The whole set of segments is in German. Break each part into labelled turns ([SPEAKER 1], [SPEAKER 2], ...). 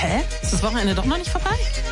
[SPEAKER 1] Hä? Ist das Wochenende doch noch nicht vorbei?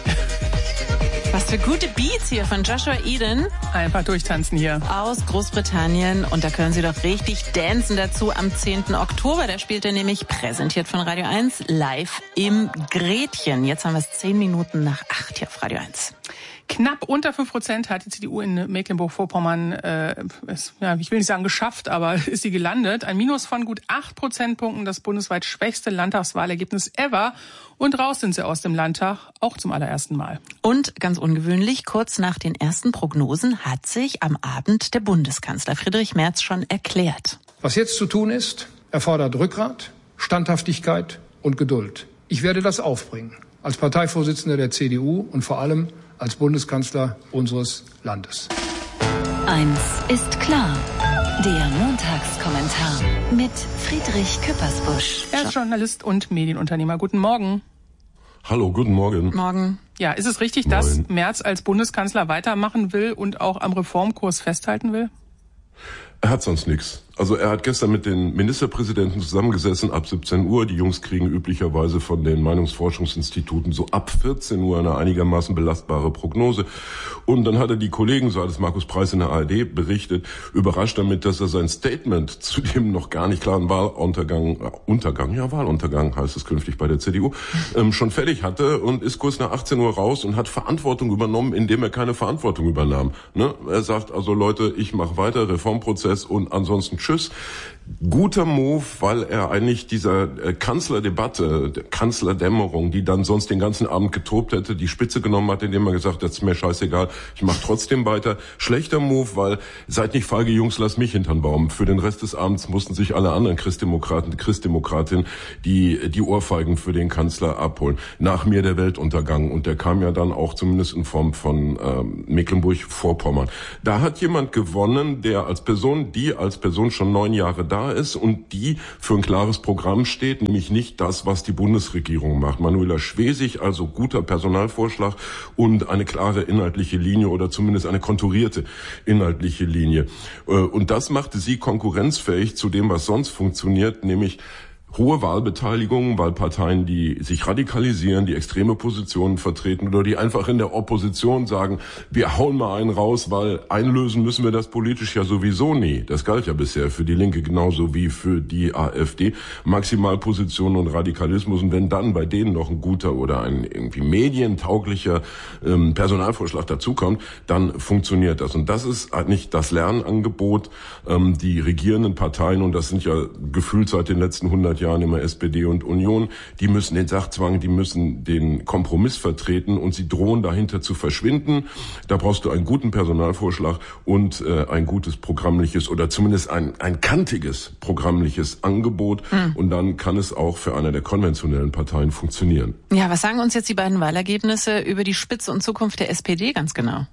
[SPEAKER 1] Was für gute Beats hier von Joshua Eden.
[SPEAKER 2] Einfach durchtanzen hier.
[SPEAKER 1] Aus Großbritannien. Und da können Sie doch richtig dancen dazu am 10. Oktober. Da spielt er nämlich, präsentiert von Radio 1, live im Gretchen. Jetzt haben wir es 10 Minuten nach 8 hier auf Radio 1.
[SPEAKER 2] Knapp unter 5% hat die CDU in Mecklenburg-Vorpommern, ich will nicht sagen geschafft, aber ist sie gelandet. Ein Minus von gut 8 Prozentpunkten, das bundesweit schwächste Landtagswahlergebnis ever. Und raus sind sie aus dem Landtag, auch zum allerersten Mal.
[SPEAKER 1] Und ganz ungewöhnlich, kurz nach den ersten Prognosen hat sich am Abend der Bundeskanzler Friedrich Merz schon erklärt.
[SPEAKER 3] Was jetzt zu tun ist, erfordert Rückgrat, Standhaftigkeit und Geduld. Ich werde das aufbringen, als Parteivorsitzender der CDU und vor allem als Bundeskanzler unseres Landes.
[SPEAKER 4] Eins ist klar. Der Montagskommentar mit Friedrich Küppersbusch.
[SPEAKER 2] Er ist Journalist und Medienunternehmer. Guten Morgen.
[SPEAKER 5] Hallo, guten Morgen.
[SPEAKER 1] Morgen.
[SPEAKER 2] Ja, ist es richtig, dass Merz als Bundeskanzler weitermachen will und auch am Reformkurs festhalten will?
[SPEAKER 5] Er hat sonst nichts. Also er hat gestern mit den Ministerpräsidenten zusammengesessen ab 17 Uhr. Die Jungs kriegen üblicherweise von den Meinungsforschungsinstituten so ab 14 Uhr eine einigermaßen belastbare Prognose. Und dann hat er die Kollegen, so hat es Markus Preiß in der ARD berichtet, überrascht damit, dass er sein Statement zu dem noch gar nicht klaren Wahluntergang heißt es künftig bei der CDU, schon fertig hatte und ist kurz nach 18 Uhr raus und hat Verantwortung übernommen, indem er keine Verantwortung übernahm. Ne? Er sagt also, Leute, ich mache weiter, Reformprozess und ansonsten tschüss. Guter Move, weil er eigentlich dieser Kanzlerdebatte, der Kanzlerdämmerung, die dann sonst den ganzen Abend getobt hätte, die Spitze genommen hat, indem er gesagt hat, das ist mir scheißegal, ich mache trotzdem weiter. Schlechter Move, weil seid nicht feige Jungs, lasst mich hintern Baum. Für den Rest des Abends mussten sich alle anderen Christdemokratinnen die Ohrfeigen für den Kanzler abholen. Nach mir der Weltuntergang. Und der kam ja dann auch zumindest in Form von Mecklenburg-Vorpommern. Da hat jemand gewonnen, der als Person schon 9 Jahre da ist und die für ein klares Programm steht, nämlich nicht das, was die Bundesregierung macht. Manuela Schwesig, also guter Personalvorschlag und eine klare inhaltliche Linie oder zumindest eine konturierte inhaltliche Linie. Und das machte sie konkurrenzfähig zu dem, was sonst funktioniert, nämlich hohe Wahlbeteiligung, weil Parteien, die sich radikalisieren, die extreme Positionen vertreten oder die einfach in der Opposition sagen, wir hauen mal einen raus, weil einlösen müssen wir das politisch ja sowieso nie. Das galt ja bisher für die Linke genauso wie für die AfD. Maximalpositionen und Radikalismus. Und wenn dann bei denen noch ein guter oder ein irgendwie medientauglicher Personalvorschlag dazukommt, dann funktioniert das. Und das ist nicht das Lernangebot. Die regierenden Parteien, und das sind ja gefühlt seit den letzten 100 Jahren immer SPD und Union, die müssen den Sachzwang, die müssen den Kompromiss vertreten und sie drohen dahinter zu verschwinden. Da brauchst du einen guten Personalvorschlag und ein gutes programmliches oder zumindest ein kantiges programmliches Angebot und dann kann es auch für eine der konventionellen Parteien funktionieren.
[SPEAKER 1] Ja, was sagen uns jetzt die beiden Wahlergebnisse über die Spitze und Zukunft der SPD ganz genau?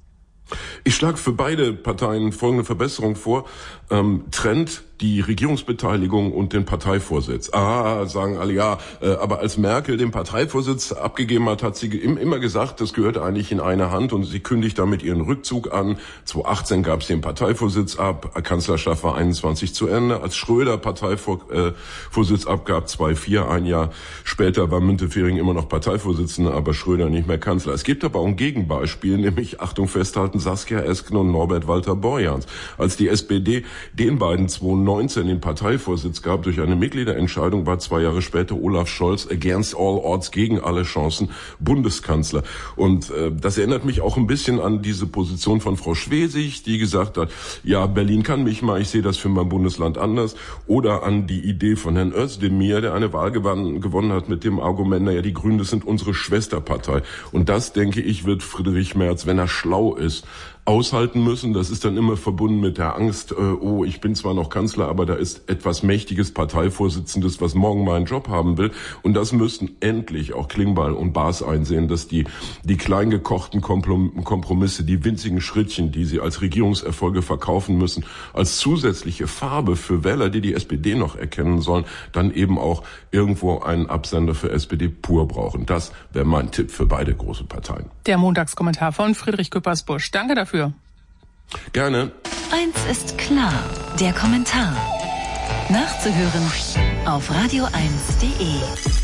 [SPEAKER 5] Ich schlage für beide Parteien folgende Verbesserung vor. Trennt die Regierungsbeteiligung und den Parteivorsitz. Sagen alle, ja, aber als Merkel den Parteivorsitz abgegeben hat sie immer gesagt, das gehört eigentlich in eine Hand und sie kündigt damit ihren Rückzug an. 2018 gab es den Parteivorsitz ab, Kanzlerschaft war 21 zu Ende. Als Schröder Parteivorsitz abgab, 2004, ein Jahr später war Müntefering immer noch Parteivorsitzender, aber Schröder nicht mehr Kanzler. Es gibt aber auch ein Gegenbeispiel, nämlich, Achtung festhalten, Saskia Esken und Norbert Walter-Borjans. Als die SPD den beiden 2019 den Parteivorsitz gab durch eine Mitgliederentscheidung, war 2 Jahre später Olaf Scholz against all odds, gegen alle Chancen, Bundeskanzler. Und das erinnert mich auch ein bisschen an diese Position von Frau Schwesig, die gesagt hat, ja, Berlin kann mich mal, ich sehe das für mein Bundesland anders. Oder an die Idee von Herrn Özdemir, der eine Wahl gewonnen hat mit dem Argument, naja, die Grünen, das sind unsere Schwesterpartei. Und das, denke ich, wird Friedrich Merz, wenn er schlau ist, aushalten müssen. Das ist dann immer verbunden mit der Angst, ich bin zwar noch Kanzler, aber da ist etwas mächtiges Parteivorsitzendes, was morgen meinen Job haben will. Und das müssten endlich auch Klingbeil und Baas einsehen, dass die klein gekochten Kompromisse, die winzigen Schrittchen, die sie als Regierungserfolge verkaufen müssen, als zusätzliche Farbe für Wähler, die die SPD noch erkennen sollen, dann eben auch irgendwo einen Absender für SPD pur brauchen. Das wäre mein Tipp für beide große Parteien.
[SPEAKER 2] Der Montagskommentar von Friedrich Küppersbusch. Danke dafür.
[SPEAKER 5] Gerne.
[SPEAKER 4] Eins ist klar, der Kommentar. Nachzuhören auf radio1.de.